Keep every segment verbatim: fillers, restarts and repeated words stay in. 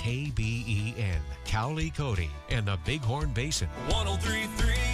K B E N, Cowley, Cody, and the Bighorn Basin. one oh three point three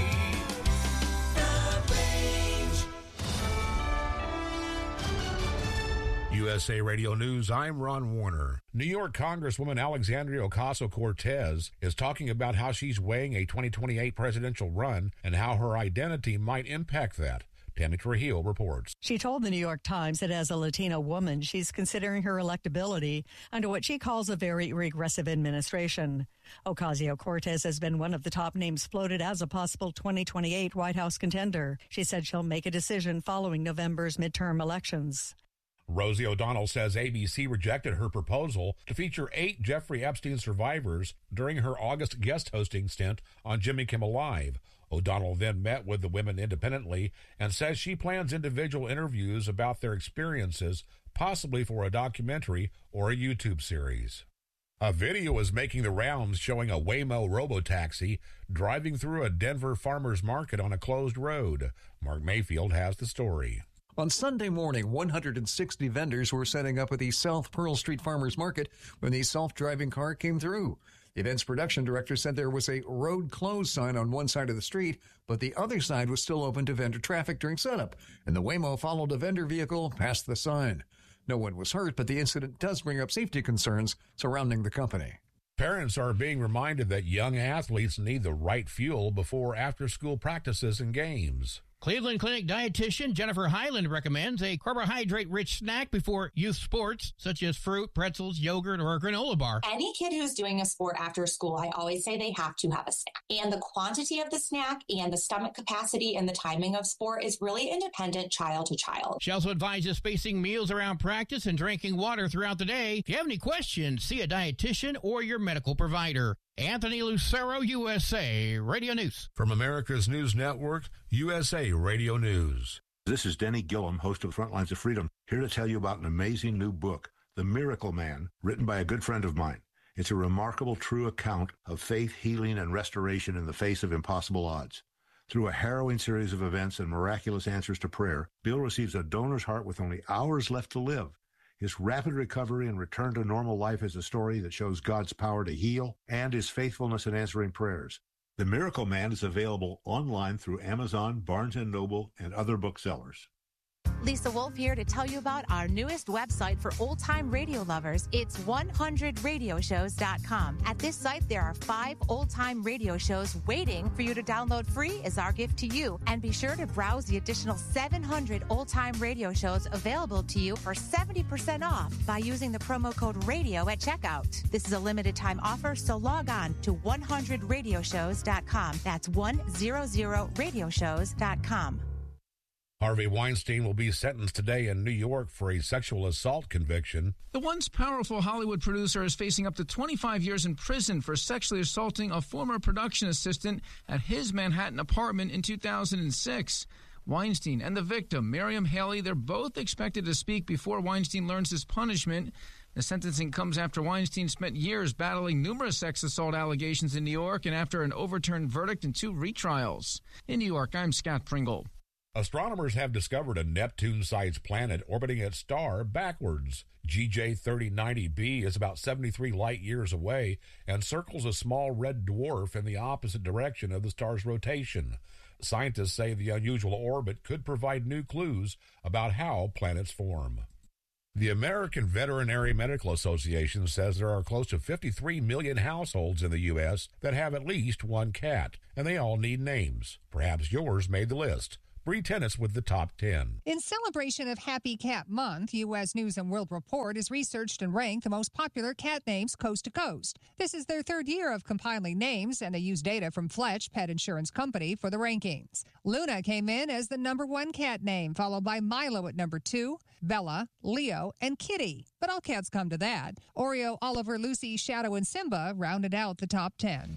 U S A Radio News, I'm Ron Warner. New York Congresswoman Alexandria Ocasio-Cortez is talking about how she's weighing a twenty twenty-eight presidential run and how her identity might impact that. Tammy Trujillo reports. She told the New York Times that as a Latina woman, she's considering her electability under what she calls a very regressive administration. Ocasio-Cortez has been one of the top names floated as a possible twenty twenty-eight White House contender. She said she'll make a decision following November's midterm elections. Rosie O'Donnell says A B C rejected her proposal to feature eight Jeffrey Epstein survivors during her August guest hosting stint on Jimmy Kimmel Live. O'Donnell then met with the women independently and says she plans individual interviews about their experiences, possibly for a documentary or a YouTube series. A video is making the rounds showing a Waymo robotaxi driving through a Denver farmer's market on a closed road. Mark Mayfield has the story. On Sunday morning, one hundred sixty vendors were setting up at the South Pearl Street Farmers Market when the self-driving car came through. The event's production director said there was a road closed sign on one side of the street, but the other side was still open to vendor traffic during setup, and the Waymo followed a vendor vehicle past the sign. No one was hurt, but the incident does bring up safety concerns surrounding the company. Parents are being reminded that young athletes need the right fuel before after-school practices and games. Cleveland Clinic dietitian Jennifer Hyland recommends a carbohydrate-rich snack before youth sports, such as fruit, pretzels, yogurt, or a granola bar. Any kid who's doing a sport after school, I always say they have to have a snack. And the quantity of the snack and the stomach capacity and the timing of sport is really independent child to child. She also advises spacing meals around practice and drinking water throughout the day. If you have any questions, see a dietitian or your medical provider. Anthony Lucero, U S A Radio News. From America's News Network, U S A Radio News. This is Denny Gillum, host of Front Lines of Freedom, here to tell you about an amazing new book, The Miracle Man, written by a good friend of mine. It's a remarkable, true account of faith, healing, and restoration in the face of impossible odds. Through a harrowing series of events and miraculous answers to prayer, Bill receives a donor's heart with only hours left to live. His rapid recovery and return to normal life is a story that shows God's power to heal and his faithfulness in answering prayers. The Miracle Man is available online through Amazon, Barnes and Noble, and other booksellers. Lisa Wolf here to tell you about our newest website for old-time radio lovers. It's one hundred radio shows dot com. At this site, there are five old-time radio shows waiting for you to download free as our gift to you. And be sure to browse the additional seven hundred old-time radio shows available to you for seventy percent off by using the promo code RADIO at checkout. This is a limited-time offer, so log on to one hundred radio shows dot com. That's one hundred radio shows dot com. Harvey Weinstein will be sentenced today in New York for a sexual assault conviction. The once powerful Hollywood producer is facing up to twenty-five years in prison for sexually assaulting a former production assistant at his Manhattan apartment in two thousand six. Weinstein and the victim, Miriam Haley, they're both expected to speak before Weinstein learns his punishment. The sentencing comes after Weinstein spent years battling numerous sex assault allegations in New York and after an overturned verdict and two retrials. In New York, I'm Scott Pringle. Astronomers have discovered a Neptune-sized planet orbiting its star backwards. G J thirty ninety b is about seventy-three light-years away and circles a small red dwarf in the opposite direction of the star's rotation. Scientists say the unusual orbit could provide new clues about how planets form. The American Veterinary Medical Association says there are close to fifty-three million households in the U S that have at least one cat, and they all need names. Perhaps yours made the list. Bree Tennis with the top ten. In celebration of Happy Cat Month, U S News and World Report has researched and ranked the most popular cat names coast to coast. This is their third year of compiling names, and they use data from Fletch Pet Insurance Company for the rankings. Luna came in as the number one cat name, followed by Milo at number two, Bella, Leo, and Kitty. But all cats come to that. Oreo, Oliver, Lucy, Shadow, and Simba rounded out the top ten.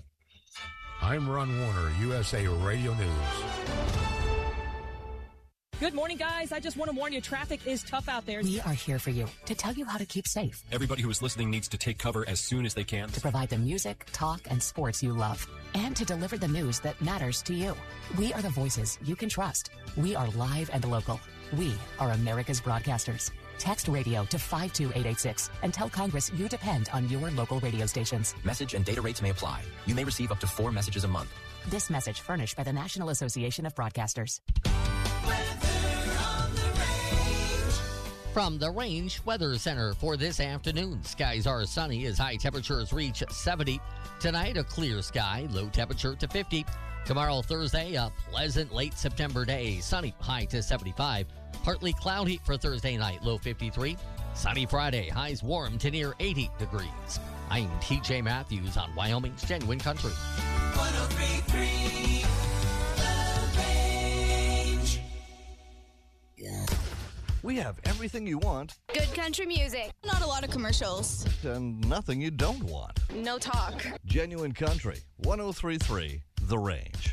I'm Ron Warner, U S A Radio News. Good morning, guys. I just want to warn you, traffic is tough out there. We are here for you to tell you how to keep safe. Everybody who is listening needs to take cover as soon as they can. To provide the music, talk, and sports you love. And to deliver the news that matters to you. We are the voices you can trust. We are live and local. We are America's broadcasters. Text radio to five two eight eight six and tell Congress you depend on your local radio stations. Message and data rates may apply. You may receive up to four messages a month. This message furnished by the National Association of Broadcasters. From the Range Weather Center for this afternoon, skies are sunny as high temperatures reach seventy. Tonight, a clear sky, low temperature to fifty. Tomorrow, Thursday, a pleasant late September day, sunny, high to seventy-five. Partly cloudy for Thursday night, low fifty-three. Sunny Friday, highs warm to near eighty degrees. I'm T J Matthews on Wyoming's Genuine Country. one oh three point three The Range. We have everything you want. Good country music. Not a lot of commercials. And nothing you don't want. No talk. Genuine Country, one oh three point three The Range.